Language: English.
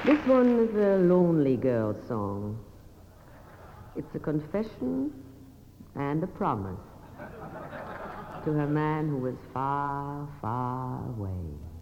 This one is a lonely girl song. It's a confession and a promise to her man who is far, far away.